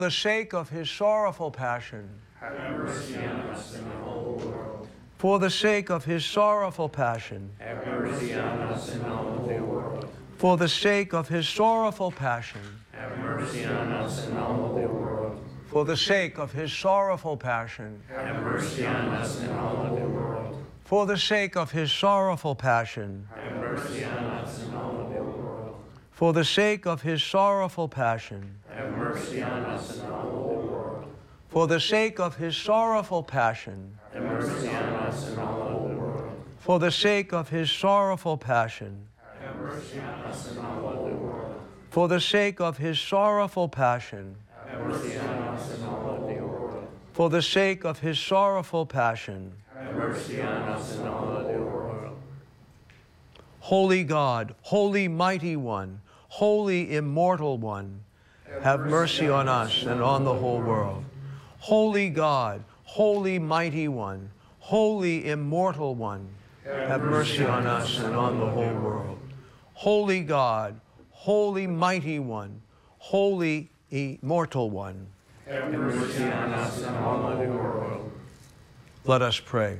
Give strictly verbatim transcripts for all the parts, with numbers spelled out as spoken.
For the sake of his sorrowful passion, have mercy on us and the whole world. for the sake of his sorrowful passion, Have mercy on us and the whole world. for the sake of his sorrowful passion, Have mercy on us and the whole world. for the sake of his sorrowful passion, Have mercy on us and the whole world. for the sake of his sorrowful passion, Have mercy on us and the whole world. for the sake of his sorrowful passion, Have mercy on us and the whole world. for the sake of his sorrowful passion, Have mercy on us and the whole world. for the sake of his sorrowful passion, Have mercy on us and the whole world. for the sake of his sorrowful passion, Have mercy on us and the whole world. for the sake of his sorrowful passion. Have mercy on us and the whole world. Holy God, holy mighty one, holy immortal one, have mercy on us and on the whole world. Holy God, holy mighty one, holy immortal one, have mercy on us and on the whole world. Holy God, holy mighty one, holy immortal one. Have mercy on us and on the world. Let us pray.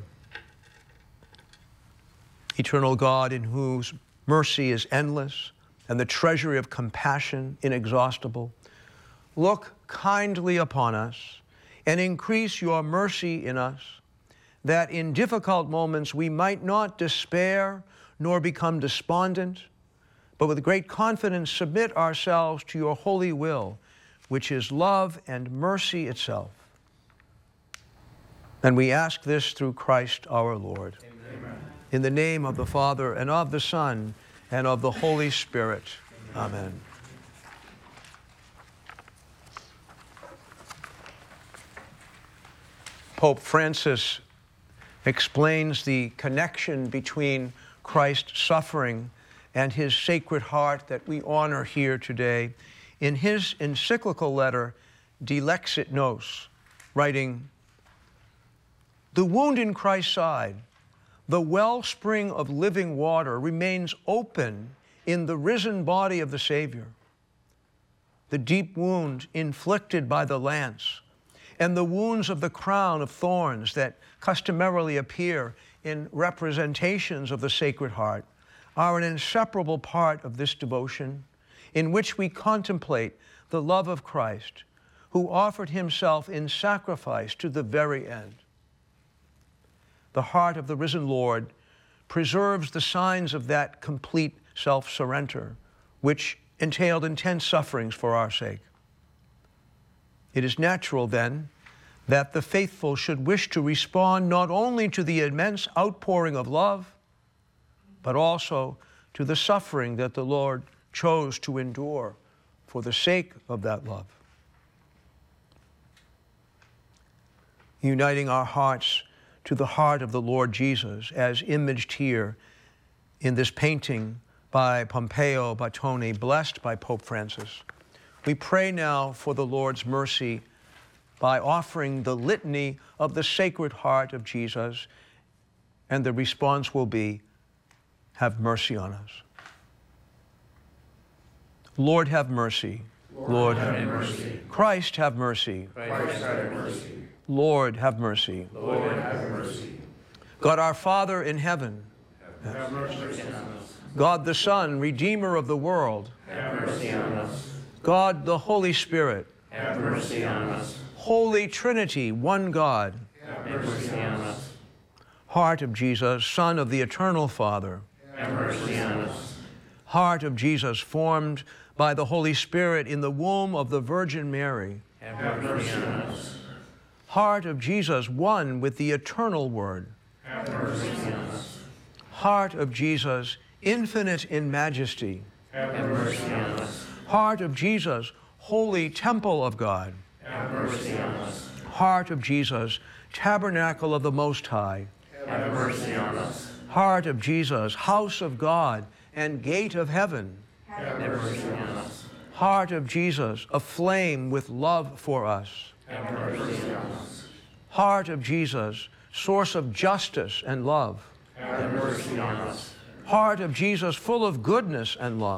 Eternal God, in whose mercy is endless and the treasury of compassion inexhaustible, look kindly upon us and increase your mercy in us, that in difficult moments we might not despair nor become despondent, but with great confidence submit ourselves to your holy will, which is love and mercy itself. And we ask this through Christ our Lord. Amen. In the name of the Father, and of the Son, and of the Holy Spirit. Amen. Pope Francis explains the connection between Christ's suffering and his Sacred Heart that we honor here today in his encyclical letter, De Lexit Nos, writing, "The wound in Christ's side, the wellspring of living water, remains open in the risen body of the Savior. The deep wound inflicted by the lance and the wounds of the crown of thorns that customarily appear in representations of the Sacred Heart are an inseparable part of this devotion, in which we contemplate the love of Christ, who offered himself in sacrifice to the very end. The heart of the risen Lord preserves the signs of that complete self-surrender, which entailed intense sufferings for our sake. It is natural, then, that the faithful should wish to respond not only to the immense outpouring of love, but also to the suffering that the Lord chose to endure for the sake of that love. Uniting our hearts to the heart of the Lord Jesus, as imaged here in this painting by Pompeo Batoni, blessed by Pope Francis, we pray now for the Lord's mercy by offering the litany of the Sacred Heart of Jesus, and the response will be, have mercy on us. Lord, have mercy. Lord, Lord, have have mercy. mercy. Christ, have mercy. Christ, have mercy. Lord, have mercy. Lord, have mercy. God our Father in heaven, Have mercy on us. God the Son, Redeemer of the world, Have mercy on us. God the Holy Spirit, Have mercy on us. Holy Trinity, one God, Have mercy on us. Heart of Jesus, Son of the Eternal Father, Have mercy on us. Heart of Jesus, formed by the Holy Spirit in the womb of the Virgin Mary, Have mercy on us. Heart of Jesus, one with the eternal Word, Have mercy on us. Heart of Jesus, infinite in majesty, Have mercy on us. Heart of Jesus, holy temple of God, Have mercy on us. Heart of Jesus, tabernacle of the Most High, Have mercy on us. Heart of Jesus, house of God and gate of heaven, Have mercy on us. Heart of Jesus, aflame with love for us, Have mercy on us. Heart of Jesus, source of justice and love, Have mercy on us. Heart of Jesus, full of goodness and love,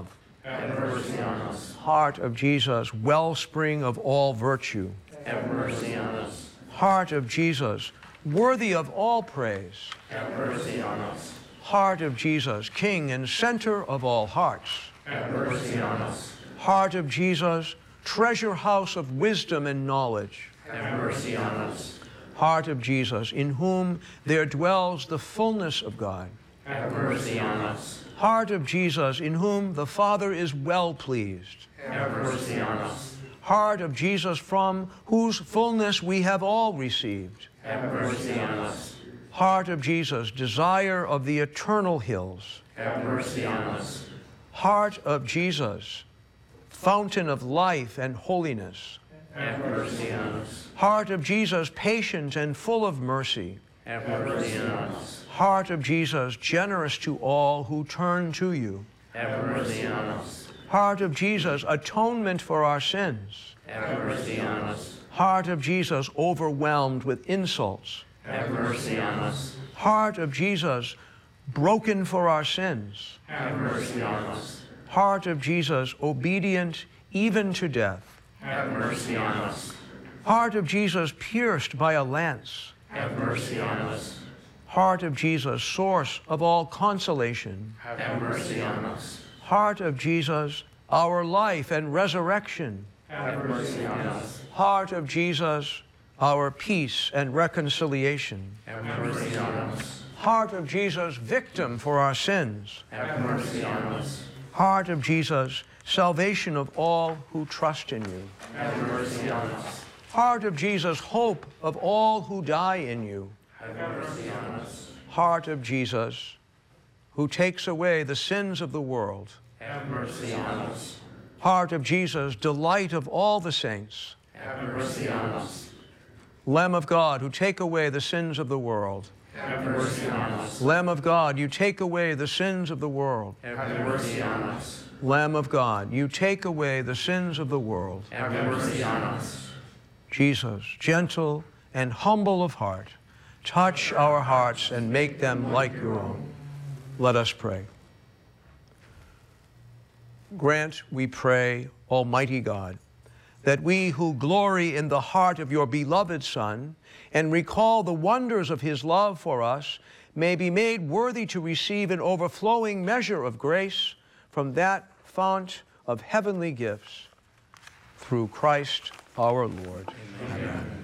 Have mercy on us. Heart of Jesus, wellspring of all virtue. Have mercy on us. Heart of Jesus, worthy of all praise. Have mercy on us. Heart of Jesus, King and center of all hearts. Have mercy on us. Heart of Jesus, treasure house of wisdom and knowledge. Have mercy on us. Heart of Jesus, in whom there dwells the fullness of God. Have mercy on us. Heart of Jesus, in whom the Father is well pleased. Have mercy on us. Heart of Jesus, from whose fullness we have all received. Have mercy on us. Heart of Jesus, desire of the eternal hills. Have mercy on us. Heart of Jesus, fountain of life and holiness. Have mercy on us. Heart of Jesus, patient and full of mercy. Have mercy on us. Heart of Jesus, generous to all who turn to you. Have mercy on us. Heart of Jesus, atonement for our sins. Have mercy on us. Heart of Jesus, overwhelmed with insults. Have mercy on us. Heart of Jesus, broken for our sins. Have mercy on us. Heart of Jesus, obedient even to death. Have mercy on us. Heart of Jesus, pierced by a lance. Have mercy on us. Heart of Jesus, source of all consolation. Have mercy on us. Heart of Jesus, our life and resurrection. Have mercy on us. Heart of Jesus, our peace and reconciliation. Have mercy on us. Heart of Jesus, victim for our sins. Have mercy on us. Heart of Jesus, salvation of all who trust in you. Have mercy on us. Heart of Jesus, hope of all who die in you. Have mercy on us. Heart of Jesus, who takes away the sins of the world. Have mercy on us. Heart of Jesus, delight of all the saints. Have mercy on us. Lamb of God, who take away the sins of the world. Have mercy on us. Lamb of God, you take away the sins of the world. Have mercy on us. Lamb of God, you take away the sins of the world. Have mercy on us. Jesus, gentle and humble of heart, touch our hearts and make them like your own. Let us pray. Grant, we pray, Almighty God, that we who glory in the heart of your beloved Son and recall the wonders of his love for us may be made worthy to receive an overflowing measure of grace from that fount of heavenly gifts, through Christ our Lord. Amen. Amen.